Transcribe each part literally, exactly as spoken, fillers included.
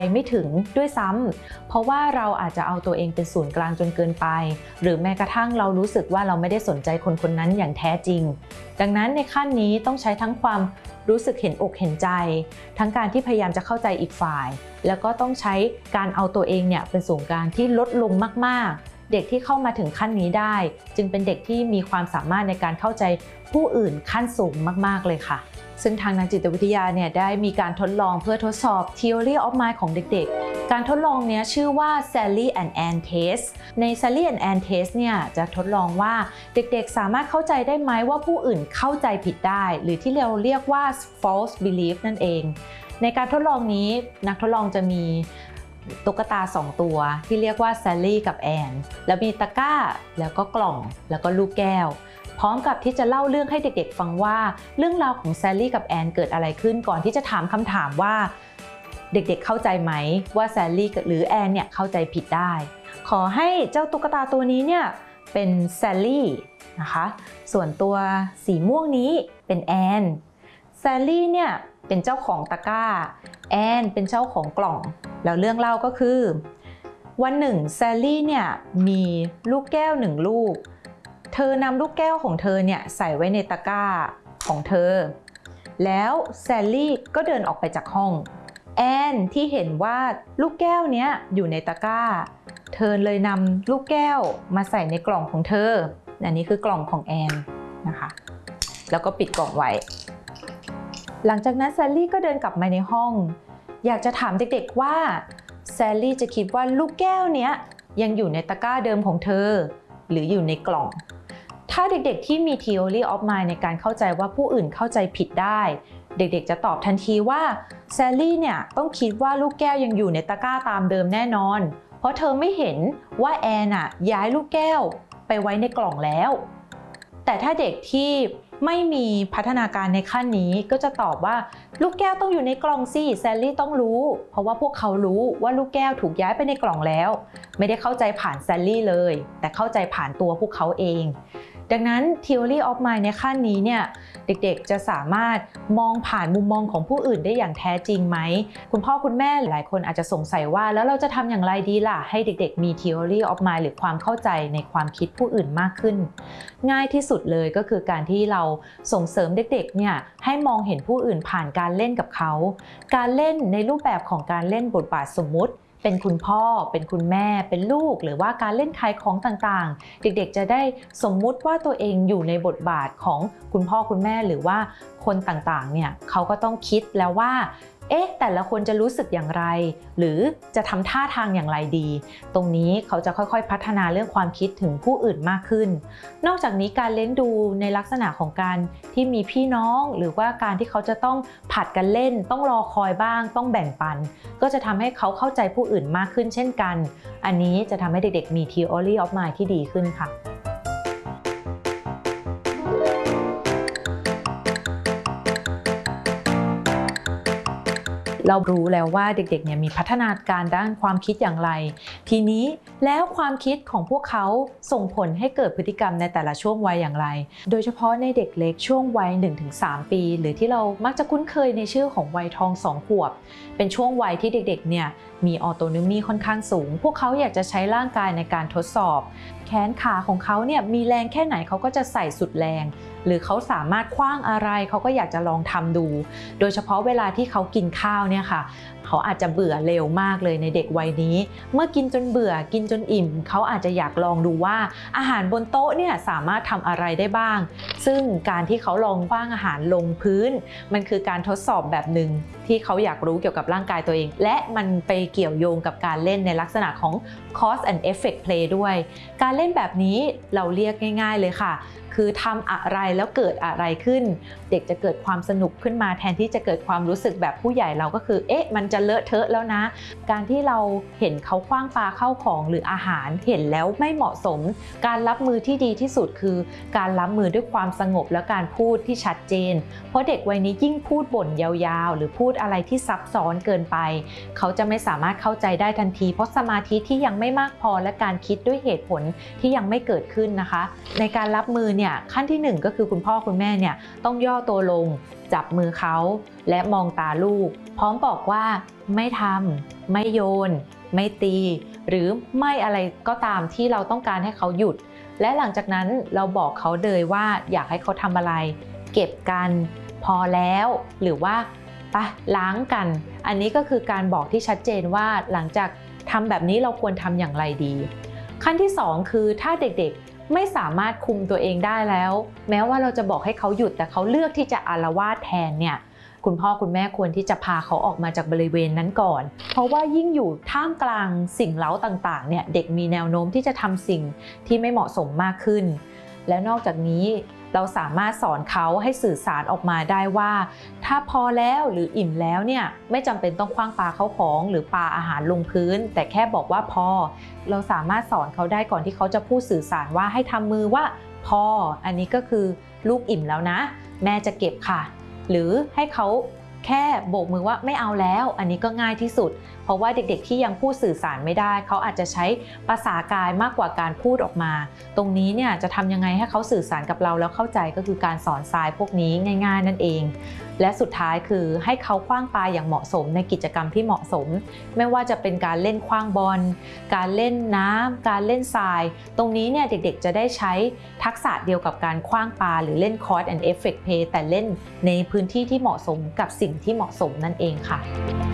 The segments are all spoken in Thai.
ไม่ถึงด้วยซ้ำเพราะว่าเราอาจจะเอาตัวเองเป็นศูนย์กลางจนเกินไปหรือแม้กระทั่งเรารู้สึกว่าเราไม่ได้สนใจคนคนนั้นอย่างแท้จริงดังนั้นในขั้นนี้ต้องใช้ทั้งความรู้สึกเห็นอกเห็นใจทั้งการที่พยายามจะเข้าใจอีกฝ่ายแล้วก็ต้องใช้การเอาตัวเองเนี่ยเป็นศูนย์กลางที่ลดลงมากๆเด็กที่เข้ามาถึงขั้นนี้ได้จึงเป็นเด็กที่มีความสามารถในการเข้าใจผู้อื่นขั้นสูงมากๆเลยค่ะซึ่งทางนักจิตวิทยาเนี่ยได้มีการทดลองเพื่อทดสอบ Theory of Mind ของเด็กๆการทดลองนี้ชื่อว่า Sally and Ann Test ใน Sally and Ann Test เนี่ยจะทดลองว่าเด็กๆสามารถเข้าใจได้ไหมว่าผู้อื่นเข้าใจผิดได้หรือที่เราเรียกว่า false belief นั่นเองในการทดลองนี้นักทดลองจะมีตุ๊กตาสองตัวที่เรียกว่า Sally กับ Ann แล้วมีตะกร้าแล้วก็กล่องแล้วก็ลูกแก้วพร้อมกับที่จะเล่าเรื่องให้เด็กๆฟังว่าเรื่องราวของแซลลี่กับแอนเกิดอะไรขึ้นก่อนที่จะถามคำถามว่าเด็กๆเข้าใจไหมว่าแซลลี่หรือแอนเนี่ยเข้าใจผิดได้ขอให้เจ้าตุ๊กตาตัวนี้เนี่ยเป็นแซลลี่นะคะส่วนตัวสีม่วงนี้เป็นแอนแซลลี่เนี่ยเป็นเจ้าของตะกร้าแอนเป็นเจ้าของกล่องแล้วเรื่องเล่าก็คือวันหนึ่งแซลลี่เนี่ยมีลูกแก้วหนึ่งลูกเธอนำลูกแก้วของเธอเนี่ยใส่ไว้ในตะกร้าของเธอแล้วแซลลี่ก็เดินออกไปจากห้องแอนที่เห็นว่าลูกแก้วเนี้ยอยู่ในตะกร้าเธอเลยนำลูกแก้วมาใส่ในกล่องของเธออันนี้คือกล่องของแอนนะคะแล้วก็ปิดกล่องไว้หลังจากนั้นแซลลี่ก็เดินกลับมาในห้องอยากจะถามเด็กๆว่าแซลลี่จะคิดว่าลูกแก้วเนี้ยยังอยู่ในตะกร้าเดิมของเธอหรืออยู่ในกล่องถ้าเด็กๆที่มี Theory of Mind ในการเข้าใจว่าผู้อื่นเข้าใจผิดได้เด็กๆจะตอบทันทีว่าแซลลี่เนี่ยต้องคิดว่าลูกแก้วยังอยู่ในตะกร้าตามเดิมแน่นอนเพราะเธอไม่เห็นว่าแอนน่ะย้ายลูกแก้วไปไว้ในกล่องแล้วแต่ถ้าเด็กที่ไม่มีพัฒนาการในขั้นนี้ก็จะตอบว่าลูกแก้วต้องอยู่ในกล่องสิแซลลี่ต้องรู้เพราะว่าพวกเขารู้ว่าลูกแก้วถูกย้ายไปในกล่องแล้วไม่ได้เข้าใจผ่านแซลลี่เลยแต่เข้าใจผ่านตัวพวกเขาเองดังนั้น Theory of Mind ในขั้นนี้เนี่ยเด็กๆจะสามารถมองผ่านมุมมองของผู้อื่นได้อย่างแท้จริงไหมคุณพ่อคุณแม่หลายคนอาจจะสงสัยว่าแล้วเราจะทำอย่างไรดีล่ะให้เด็กๆมี Theory of Mind หรือความเข้าใจในความคิดผู้อื่นมากขึ้นง่ายที่สุดเลยก็คือการที่เราส่งเสริมเด็กๆเนี่ยให้มองเห็นผู้อื่นผ่านการเล่นกับเขาการเล่นในรูปแบบของการเล่นบทบาทสมมุติเป็นคุณพ่อเป็นคุณแม่เป็นลูกหรือว่าการเล่นขายของต่างๆเด็กๆจะได้สมมุติว่าตัวเองอยู่ในบทบาทของคุณพ่อคุณแม่หรือว่าคนต่างๆเนี่ยเขาก็ต้องคิดแล้วว่าเอ๊ะแต่ละคนจะรู้สึกอย่างไรหรือจะทำท่าทางอย่างไรดีตรงนี้เขาจะค่อยๆพัฒนาเรื่องความคิดถึงผู้อื่นมากขึ้นนอกจากนี้การเล่นดูในลักษณะของการที่มีพี่น้องหรือว่าการที่เขาจะต้องผัดกันเล่นต้องรอคอยบ้างต้องแบ่งปันก็จะทำให้เขาเข้าใจผู้อื่นมากขึ้นเช่นกันอันนี้จะทำให้เด็กๆมี Theory of Mind ที่ดีขึ้นค่ะเรารู้แล้วว่าเด็กๆเนี่ยมีพัฒนาการด้านความคิดอย่างไรทีนี้แล้วความคิดของพวกเขาส่งผลให้เกิดพฤติกรรมในแต่ละช่วงวัยอย่างไรโดยเฉพาะในเด็กเล็กช่วงวัย หนึ่งถึงสาม ปีหรือที่เรามักจะคุ้นเคยในชื่อของวัยทองสองขวบเป็นช่วงวัยที่เด็กๆเนี่ยมีออโตโนมีค่อนข้างสูงพวกเขาอยากจะใช้ร่างกายในการทดสอบแขนขาของเขาเนี่ยมีแรงแค่ไหนเขาก็จะใส่สุดแรงหรือเขาสามารถคว้างอะไรเขาก็อยากจะลองทำดูโดยเฉพาะเวลาที่เขากินข้าวเนี่ยค่ะเขาอาจจะเบื่อเร็วมากเลยในเด็กวัยนี้เมื่อกินจนเบื่อกินจนอิ่มเขาอาจจะอยากลองดูว่าอาหารบนโต๊ะเนี่ยสามารถทำอะไรได้บ้างซึ่งการที่เขาลองคว้างอาหารลงพื้นมันคือการทดสอบแบบหนึ่งที่เขาอยากรู้เกี่ยวกับร่างกายตัวเองและมันไปเกี่ยวโยงกับการเล่นในลักษณะของ cause and effect play ด้วยการเล่นแบบนี้เราเรียกง่ายๆเลยค่ะคือทำอะไรแล้วเกิดอะไรขึ้นเด็กจะเกิดความสนุกขึ้นมาแทนที่จะเกิดความรู้สึกแบบผู้ใหญ่เราก็คือเอ๊ะมันจะเลอะเทอะแล้วนะการที่เราเห็นเขาขว้างปาเข้าของหรืออาหารเห็นแล้วไม่เหมาะสมการรับมือที่ดีที่สุดคือการรับมือด้วยความสงบและการพูดที่ชัดเจนเพราะเด็กวัยนี้ยิ่งพูดบ่นยาวๆหรือพูดอะไรที่ซับซ้อนเกินไปเขาจะไม่สามารถเข้าใจได้ทันทีเพราะสมาธิที่ยังไม่มากพอและการคิดด้วยเหตุผลที่ยังไม่เกิดขึ้นนะคะในการรับมือเนี่ยขั้นที่หนึ่งก็คือคุณพ่อคุณแม่เนี่ยต้องย่อตัวลงจับมือเขาและมองตาลูกพร้อมบอกว่าไม่ทำไม่โยนไม่ตีหรือไม่อะไรก็ตามที่เราต้องการให้เขาหยุดและหลังจากนั้นเราบอกเขาเลยว่าอยากให้เขาทำอะไรเก็บกันพอแล้วหรือว่าไปล้างกันอันนี้ก็คือการบอกที่ชัดเจนว่าหลังจากทำแบบนี้เราควรทำอย่างไรดีขั้นที่สองคือถ้าเด็กๆไม่สามารถคุมตัวเองได้แล้วแม้ว่าเราจะบอกให้เขาหยุดแต่เขาเลือกที่จะอาละวาดแทนเนี่ยคุณพ่อคุณแม่ควรที่จะพาเขาออกมาจากบริเวณนั้นก่อนเพราะว่ายิ่งอยู่ท่ามกลางสิ่งเร้าต่างๆเนี่ยเด็กมีแนวโน้มที่จะทำสิ่งที่ไม่เหมาะสมมากขึ้นและนอกจากนี้เราสามารถสอนเขาให้สื่อสารออกมาได้ว่าถ้าพอแล้วหรืออิ่มแล้วเนี่ยไม่จำเป็นต้องคว้างปาเข้าของหรือปาอาหารลงพื้นแต่แค่บอกว่าพอเราสามารถสอนเขาได้ก่อนที่เขาจะพูดสื่อสารว่าให้ทำมือว่าพออันนี้ก็คือลูกอิ่มแล้วนะแม่จะเก็บค่ะหรือให้เขาแค่โบกมือว่าไม่เอาแล้วอันนี้ก็ง่ายที่สุดเพราะว่าเด็กๆที่ยังพูดสื่อสารไม่ได้เขาอาจจะใช้ภาษากายมากกว่าการพูดออกมาตรงนี้เนี่ยจะทำยังไงให้เขาสื่อสารกับเราแล้วเข้าใจก็คือการสอนทรายพวกนี้ง่ายๆนั่นเองและสุดท้ายคือให้เขาขว้างปาอย่างเหมาะสมในกิจกรรมที่เหมาะสมไม่ว่าจะเป็นการเล่นขว้างบอลการเล่นน้ำการเล่นทรายตรงนี้เนี่ยเด็กๆจะได้ใช้ทักษะเดียวกับการขว้างปาหรือเล่น cause and effect play แต่เล่นในพื้นที่ที่เหมาะสมกับสิ่งที่เหมาะสมนั่นเองค่ะ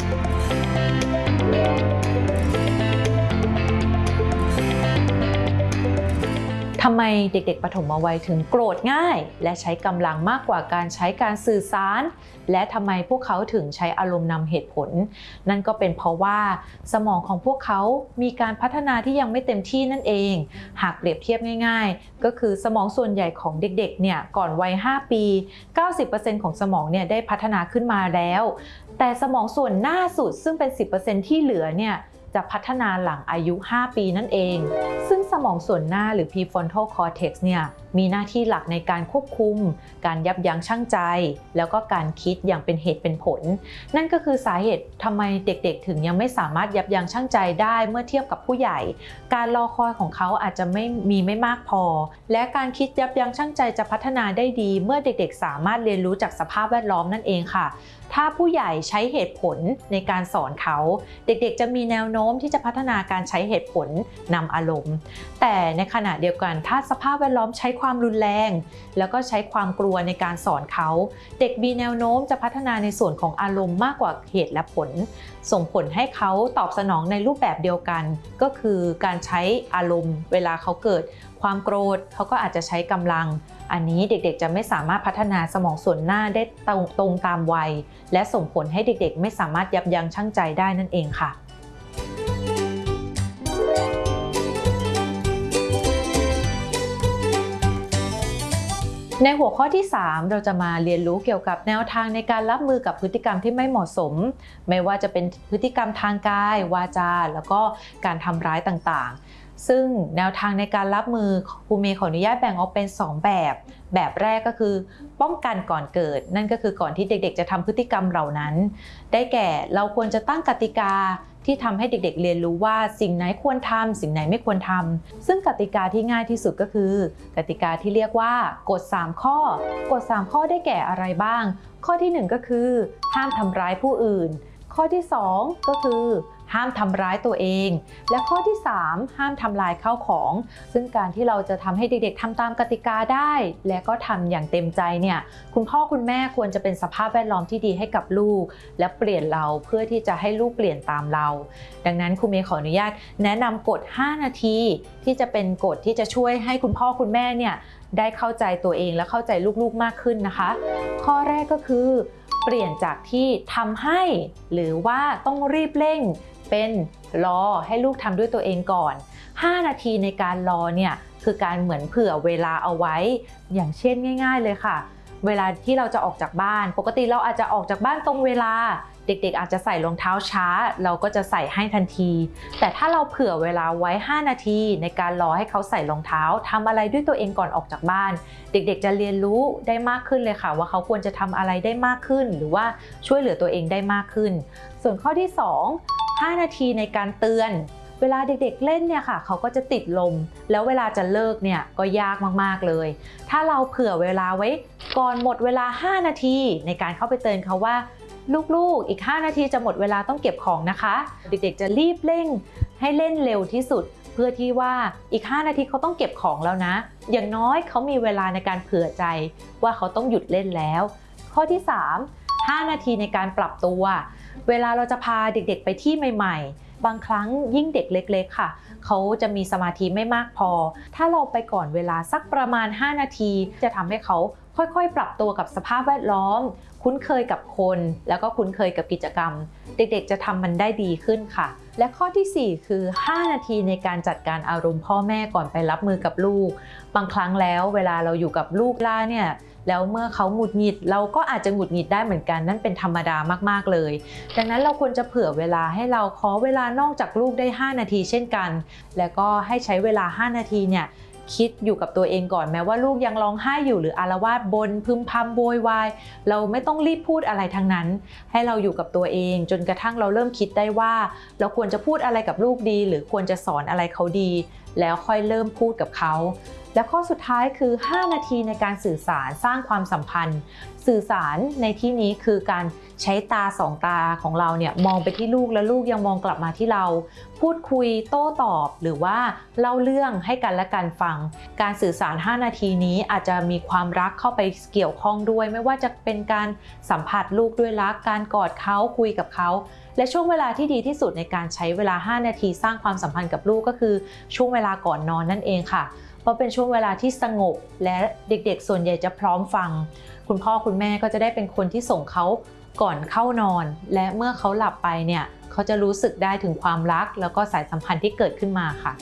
ทำไมเด็กๆปฐมวัยถึงโกรธง่ายและใช้กำลังมากกว่าการใช้การสื่อสารและทำไมพวกเขาถึงใช้อารมณ์นำเหตุผลนั่นก็เป็นเพราะว่าสมองของพวกเขามีการพัฒนาที่ยังไม่เต็มที่นั่นเองหากเปรียบเทียบง่ายๆก็คือสมองส่วนใหญ่ของเด็กๆเนี่ยก่อนวัยห้าปี เก้าสิบเปอร์เซ็นต์ ของสมองเนี่ยได้พัฒนาขึ้นมาแล้วแต่สมองส่วนหน้าสุดซึ่งเป็น สิบเปอร์เซ็นต์ ที่เหลือเนี่ยจะพัฒนาหลังอายุห้าปีนั่นเองซึ่งสมองส่วนหน้าหรือ prefrontal cortex เนี่ยมีหน้าที่หลักในการควบคุมการยับยั้งชั่งใจแล้วก็การคิดอย่างเป็นเหตุเป็นผลนั่นก็คือสาเหตุทำไมเด็กๆถึงยังไม่สามารถยับยั้งชั่งใจได้เมื่อเทียบกับผู้ใหญ่การรอคอยของเขาอาจจะไม่มีไม่มากพอและการคิดยับยั้งชั่งใจจะพัฒนาได้ดีเมื่อเด็กๆสามารถเรียนรู้จากสภาพแวดล้อมนั่นเองค่ะถ้าผู้ใหญ่ใช้เหตุผลในการสอนเขาเด็กๆจะมีแนวโน้มที่จะพัฒนาการใช้เหตุผลนำอารมณ์แต่ในขณะเดียวกันถ้าสภาพแวดล้อมใช้ความรุนแรงแล้วก็ใช้ความกลัวในการสอนเขาเด็กมีแนวโน้มจะพัฒนาในส่วนของอารมณ์มากกว่าเหตุและผลส่งผลให้เขาตอบสนองในรูปแบบเดียวกันก็คือการใช้อารมณ์เวลาเขาเกิดความโกรธเขาก็อาจจะใช้กำลังอันนี้เด็กๆจะไม่สามารถพัฒนาสมองส่วนหน้าได้ตรงตรงตามวัยและส่งผลให้เด็กๆไม่สามารถยับยั้งชั่งใจได้นั่นเองค่ะในหัวข้อที่สามเราจะมาเรียนรู้เกี่ยวกับแนวทางในการรับมือกับพฤติกรรมที่ไม่เหมาะสมไม่ว่าจะเป็นพฤติกรรมทางกายวาจาแล้วก็การทำร้ายต่างๆซึ่งแนวทางในการรับมือครูเมย์ขออนุญาตแบ่งออกเป็นสองแบบแบบแรกก็คือป้องกันก่อนเกิดนั่นก็คือก่อนที่เด็กๆจะทำพฤติกรรมเหล่านั้นได้แก่เราควรจะตั้งกติกาที่ทำให้เด็กๆเรียนรู้ว่าสิ่งไหนควรทำสิ่งไหนไม่ควรทำซึ่งกติกาที่ง่ายที่สุดก็คือกติกาที่เรียกว่ากฎสามข้อกฎสามข้อได้แก่อะไรบ้างข้อที่หนึ่งก็คือห้ามทำร้ายผู้อื่นข้อที่สองก็คือห้ามทำร้ายตัวเองและข้อที่สามห้ามทำลายข้าวของซึ่งการที่เราจะทำให้เด็กๆทำตามกติกาได้และก็ทำอย่างเต็มใจเนี่ยคุณพ่อคุณแม่ควรจะเป็นสภาพแวดล้อมที่ดีให้กับลูกและเปลี่ยนเราเพื่อที่จะให้ลูกเปลี่ยนตามเราดังนั้นครูเมย์ขออนุญาตแนะนำกฎห้านาทีที่จะเป็นกฎที่จะช่วยให้คุณพ่อคุณแม่เนี่ยได้เข้าใจตัวเองและเข้าใจลูกๆมากขึ้นนะคะข้อแรกก็คือเปลี่ยนจากที่ทำให้หรือว่าต้องรีบเร่งเป็นรอให้ลูกทำด้วยตัวเองก่อนห้านาทีในการรอเนี่ยคือการเหมือนเผื่อเวลาเอาไว้อย่างเช่นง่ายๆเลยค่ะเวลาที่เราจะออกจากบ้านปกติเราอาจจะออกจากบ้านตรงเวลาเด็กๆอาจจะใส่รองเท้าช้าเราก็จะใส่ให้ทันทีแต่ถ้าเราเผื่อเวลาไว้ห้านาทีในการรอให้เขาใส่รองเท้าทำอะไรด้วยตัวเองก่อนออกจากบ้านเด็กๆจะเรียนรู้ได้มากขึ้นเลยค่ะว่าเขาควรจะทำอะไรได้มากขึ้นหรือว่าช่วยเหลือตัวเองได้มากขึ้นส่วนข้อที่สอง ห้านาทีในการเตือนเวลาเด็กๆเล่นเนี่ยค่ะเขาก็จะติดลมแล้วเวลาจะเลิกเนี่ยก็ยากมากๆเลยถ้าเราเผื่อเวลาไว้ก่อนหมดเวลาห้านาทีในการเข้าไปเตือนเขาว่าลูกๆอีกห้านาทีจะหมดเวลาต้องเก็บของนะคะเด็กๆจะรีบเร่งให้เล่นเร็วที่สุดเพื่อที่ว่าอีกห้านาทีเขาต้องเก็บของแล้วนะอย่างน้อยเขามีเวลาในการเผื่อใจว่าเขาต้องหยุดเล่นแล้วข้อที่สาม ห้านาทีในการปรับตัวเวลาเราจะพาเด็กๆไปที่ใหม่ๆบางครั้งยิ่งเด็กเล็กๆค่ะเขาจะมีสมาธิไม่มากพอถ้าเราไปก่อนเวลาสักประมาณห้านาทีจะทำให้เขาค่อยๆปรับตัวกับสภาพแวดล้อมคุ้นเคยกับคนแล้วก็คุ้นเคยกับกิจกรรมเด็กๆจะทำมันได้ดีขึ้นค่ะและข้อที่สี่คือห้านาทีในการจัดการอารมณ์พ่อแม่ก่อนไปรับมือกับลูกบางครั้งแล้วเวลาเราอยู่กับลูกล่าเนี่ยแล้วเมื่อเขาหงุดหงิดเราก็อาจจะหงุดหงิดได้เหมือนกันนั่นเป็นธรรมดามากๆเลยดังนั้นเราควรจะเผื่อเวลาให้เราขอเวลานอกจากลูกได้ห้านาทีเช่นกันแล้วก็ให้ใช้เวลาห้านาทีเนี่ยคิดอยู่กับตัวเองก่อนแม้ว่าลูกยังร้องไห้อยู่หรืออาละวาดบนพึมพำโวยวายเราไม่ต้องรีบพูดอะไรทั้งนั้นให้เราอยู่กับตัวเองจนกระทั่งเราเริ่มคิดได้ว่าเราควรจะพูดอะไรกับลูกดีหรือควรจะสอนอะไรเขาดีแล้วค่อยเริ่มพูดกับเขาและข้อสุดท้ายคือห้านาทีในการสื่อสารสร้างความสัมพันธ์สื่อสารในที่นี้คือการใช้ตาสองตาของเราเนี่ยมองไปที่ลูกแล้วลูกยังมองกลับมาที่เราพูดคุยโต้ตอบหรือว่าเล่าเรื่องให้กันและกันฟังการสื่อสารห้านาทีนี้อาจจะมีความรักเข้าไปเกี่ยวข้องด้วยไม่ว่าจะเป็นการสัมผัสลูกด้วยรักการกอดเขาคุยกับเขาและช่วงเวลาที่ดีที่สุดในการใช้เวลาห้านาทีสร้างความสัมพันธ์กับลูกก็คือช่วงเวลาก่อนนอนนั่นเองค่ะเพราะเป็นช่วงเวลาที่สงบและเด็กๆส่วนใหญ่จะพร้อมฟังคุณพ่อคุณแม่ก็จะได้เป็นคนที่ส่งเขาก่อนเข้านอนและเมื่อเขาหลับไปเนี่ยเขาจะรู้สึกได้ถึงความรักแล้วก็สายสัมพันธ์ที่เกิดขึ้นมาค่ะ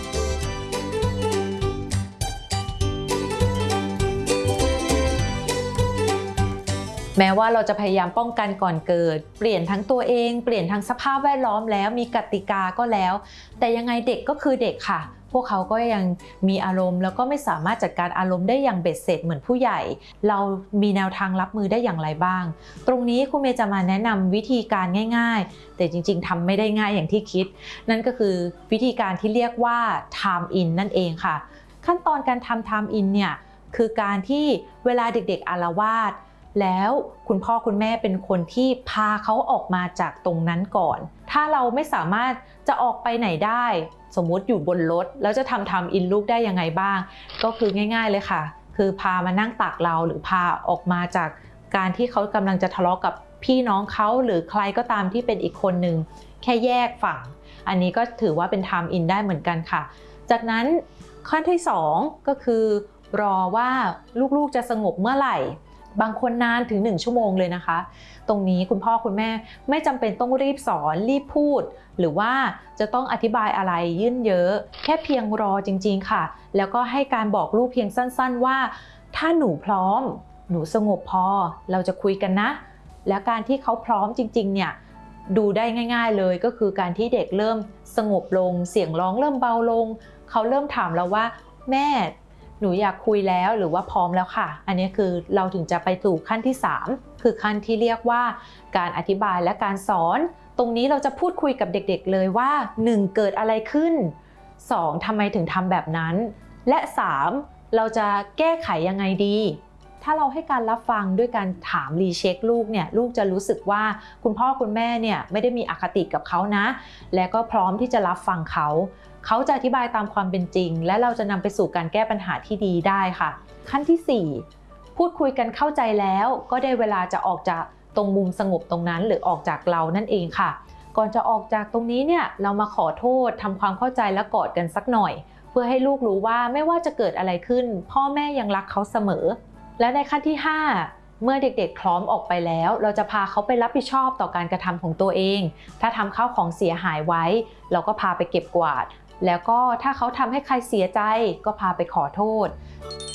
แม้ว่าเราจะพยายามป้องกันก่อนเกิดเปลี่ยนทั้งตัวเองเปลี่ยนทั้งสภาพแวดล้อมแล้วมีกติกาก็แล้วแต่ยังไงเด็กก็คือเด็กค่ะพวกเขาก็ยังมีอารมณ์แล้วก็ไม่สามารถจัดการอารมณ์ได้อย่างเบ็ดเสร็จเหมือนผู้ใหญ่เรามีแนวทางรับมือได้อย่างไรบ้างตรงนี้ครูเมย์จะมาแนะนำวิธีการง่ายๆแต่จริงๆทำไม่ได้ง่ายอย่างที่คิดนั่นก็คือวิธีการที่เรียกว่า time in นั่นเองค่ะขั้นตอนการทำ time in เนี่ยคือการที่เวลาเด็กๆอาละวาดแล้วคุณพ่อคุณแม่เป็นคนที่พาเขาออกมาจากตรงนั้นก่อนถ้าเราไม่สามารถจะออกไปไหนได้สมมุติอยู่บนรถแล้วจะทำทำอินลูกได้ยังไงบ้างก็คือง่ายๆเลยค่ะคือพามานั่งตักเราหรือพาออกมาจากการที่เขากำลังจะทะเลาะกับพี่น้องเขาหรือใครก็ตามที่เป็นอีกคนหนึ่งแค่แยกฝั่งอันนี้ก็ถือว่าเป็นทำอินได้เหมือนกันค่ะจากนั้นขั้นที่สองก็คือรอว่าลูกๆจะสงบเมื่อไหร่บางคนนานถึงหนึ่งชั่วโมงเลยนะคะตรงนี้คุณพ่อคุณแม่ไม่จำเป็นต้องรีบสอนรีบพูดหรือว่าจะต้องอธิบายอะไรยื่นเยอะแค่เพียงรอจริงๆค่ะแล้วก็ให้การบอกลูกเพียงสั้นๆว่าถ้าหนูพร้อมหนูสงบพอเราจะคุยกันนะแล้วการที่เขาพร้อมจริงๆเนี่ยดูได้ง่ายๆเลยก็คือการที่เด็กเริ่มสงบลงเสียงร้องเริ่มเบาลงเขาเริ่มถามเราว่าแม่หนูอยากคุยแล้วหรือว่าพร้อมแล้วค่ะอันนี้คือเราถึงจะไปสู่ขั้นที่สามคือขั้นที่เรียกว่าการอธิบายและการสอนตรงนี้เราจะพูดคุยกับเด็กๆเลยว่าหนึ่งเกิดอะไรขึ้นสองทำไมถึงทำแบบนั้นและสามเราจะแก้ไขยังไงดีถ้าเราให้การรับฟังด้วยการถามรีเช็คลูกเนี่ยลูกจะรู้สึกว่าคุณพ่อคุณแม่เนี่ยไม่ได้มีอคติกับเขานะและก็พร้อมที่จะรับฟังเขาเขาจะอธิบายตามความเป็นจริงและเราจะนำไปสู่การแก้ปัญหาที่ดีได้ค่ะขั้นที่สี่พูดคุยกันเข้าใจแล้วก็ได้เวลาจะออกจากตรงมุมสงบตรงนั้นหรือออกจากเรานั่นเองค่ะก่อนจะออกจากตรงนี้เนี่ยเรามาขอโทษทำความเข้าใจและกอดกันสักหน่อยเพื่อให้ลูกรู้ว่าไม่ว่าจะเกิดอะไรขึ้นพ่อแม่ยังรักเขาเสมอและในขั้นที่ห้าเมื่อเด็กๆพร้อมออกไปแล้วเราจะพาเขาไปรับผิดชอบต่อการกระทำของตัวเองถ้าทำข้าวของเสียหายไว้เราก็พาไปเก็บกวาดแล้วก็ถ้าเขาทำให้ใครเสียใจก็พาไปขอโทษ